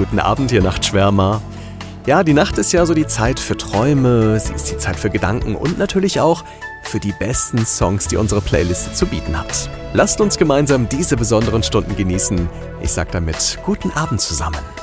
guten Abend hier Nachtschwärmer. Ja, die Nacht ist ja so die Zeit für Träume, sie ist die Zeit für Gedanken und natürlich auch für die besten Songs, die unsere Playliste zu bieten hat. Lasst uns gemeinsam diese besonderen Stunden genießen. Ich sag damit guten Abend zusammen.